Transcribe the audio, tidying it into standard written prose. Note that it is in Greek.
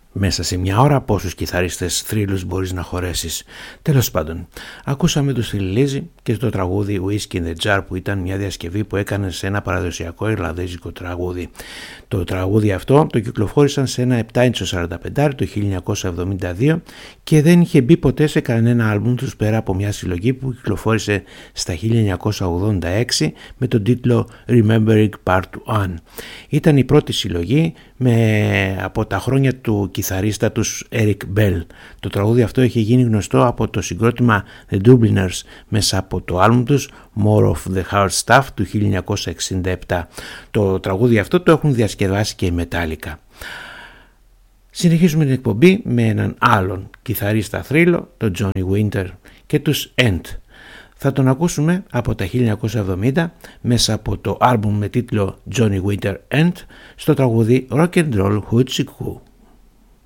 μέσα σε μια ώρα πόσους κιθαρίστες θρύλους μπορείς να χωρέσεις. Τέλος πάντων, ακούσαμε το Στυλιλίζη και το τραγούδι Whiskey in the Jar, που ήταν μια διασκευή που έκανε σε ένα παραδοσιακό ιρλανδέζικο τραγούδι. Το τραγούδι αυτό το κυκλοφόρησαν σε ένα 7-inch 45 το 1972 και δεν είχε μπει ποτέ σε κανένα άλμπουμ τους πέρα από μια συλλογή που κυκλοφόρησε στα 1986 με τον τίτλο Remembering Part 1. Ήταν η πρώτη συλλογή από τα χρόνια του κιθαρίστα τους Eric Bell. Το τραγούδι αυτό είχε γίνει γνωστό από το συγκρότημα The Dubliners μέσα από το άλμπουμ τους More of the Hard Stuff του 1967. Το τραγούδι αυτό το έχουν διασκευάσει και οι Metallica. Συνεχίζουμε την εκπομπή με έναν άλλον κιθαρίστα θρύλο, τον Johnny Winter και τους End. Θα τον ακούσουμε από τα 1970 μέσα από το άλμπουμ με τίτλο Johnny Winter End στο τραγούδι Rock and Roll Hoochie Coo.